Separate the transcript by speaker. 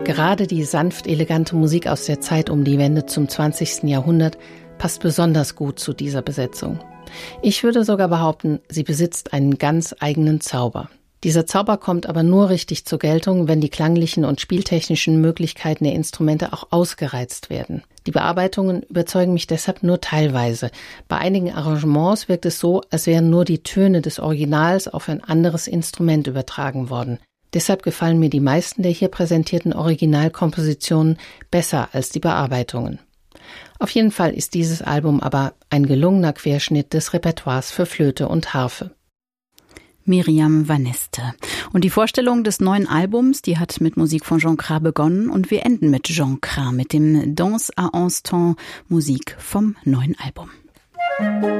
Speaker 1: Gerade die sanft elegante Musik aus der Zeit um die Wende zum 20. Jahrhundert passt besonders gut zu dieser Besetzung. Ich würde sogar behaupten, sie besitzt einen ganz eigenen Zauber. Dieser Zauber kommt aber nur richtig zur Geltung, wenn die klanglichen und spieltechnischen Möglichkeiten der Instrumente auch ausgereizt werden. Die Bearbeitungen überzeugen mich deshalb nur teilweise. Bei einigen Arrangements wirkt es so, als wären nur die Töne des Originals auf ein anderes Instrument übertragen worden. Deshalb gefallen mir die meisten der hier präsentierten Originalkompositionen besser als die Bearbeitungen. Auf jeden Fall ist dieses Album aber ein gelungener Querschnitt des Repertoires für Flöte und Harfe.
Speaker 2: Miriam Van Neste. Und die Vorstellung des neuen Albums, die hat mit Musik von Jean Cras begonnen und wir enden mit Jean Cras, mit dem Danse à 11 temps, Musik vom neuen Album.